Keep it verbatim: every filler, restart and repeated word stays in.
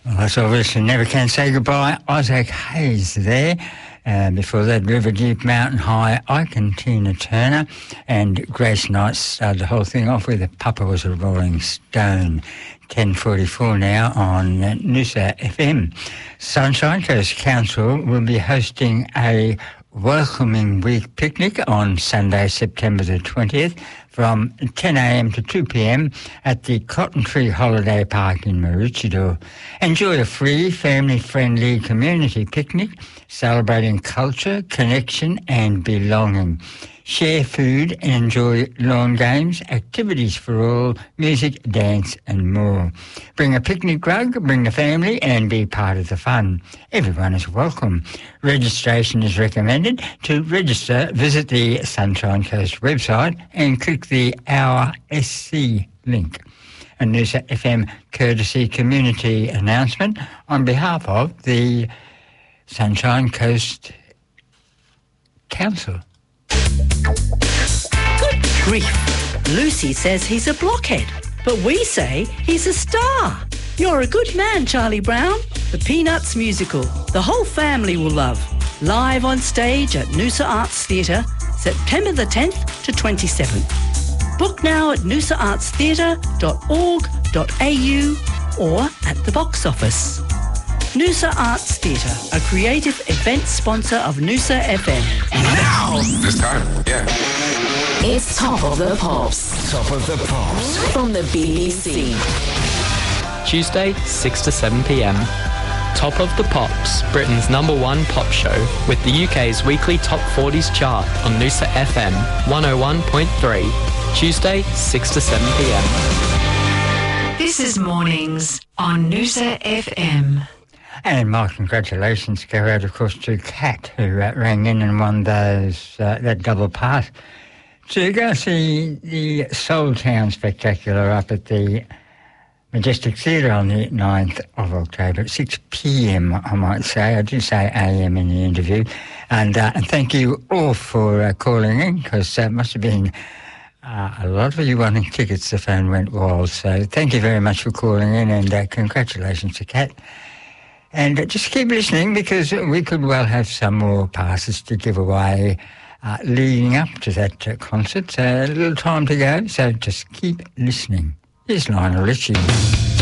Well, that's obviously Never Can Say Goodbye. Isaac Hayes there. Uh, before that, River Deep, Mountain High, Ike and Tina Turner. And Grace Knight started the whole thing off with Papa Was a Rolling Stone. ten forty-four now on Noosa F M. Sunshine Coast Council will be hosting a Welcoming Week picnic on Sunday, September the twentieth from ten a m to two p m at the Cotton Tree Holiday Park in Maroochydore. Enjoy a free, family-friendly community picnic celebrating culture, connection and belonging. Share food and enjoy lawn games, activities for all, music, dance and more. Bring a picnic rug, bring the family and be part of the fun. Everyone is welcome. Registration is recommended. To register, visit the Sunshine Coast website and click the Our S C link. A Noosa F M courtesy community announcement on behalf of the Sunshine Coast Council. Good grief. Lucy says he's a blockhead, but we say he's a star. You're a good man, Charlie Brown. The Peanuts musical, the whole family will love. Live on stage at Noosa Arts Theatre, September the tenth to twenty-seventh. Book now at noosa arts theatre dot org dot a u or at the box office. Noosa Arts Theatre, a creative event sponsor of Noosa F M. Now! This time, yeah. It's Top of the Pops. Top of the Pops. From the B B C. Tuesday, six to seven p m. Top of the Pops, Britain's number one pop show with the U K's weekly Top forties chart on Noosa F M one oh one point three. Tuesday, six to seven p m. This is Mornings on Noosa F M. And my congratulations go out, of course, to Kat, who uh, rang in and won those uh, that double pass to go see the Soul Town Spectacular up at the Majestic Theatre on the ninth of October at six p m, I might say. I did say a m in the interview. And, uh, and thank you all for uh, calling in, because it uh, must have been uh, a lot of you wanting tickets. The phone went wild. So thank you very much for calling in, and uh, congratulations to Kat. And uh, just keep listening, because we could well have some more passes to give away uh, leading up to that uh, concert. So a little time to go, so just keep listening. Here's Lionel Richie.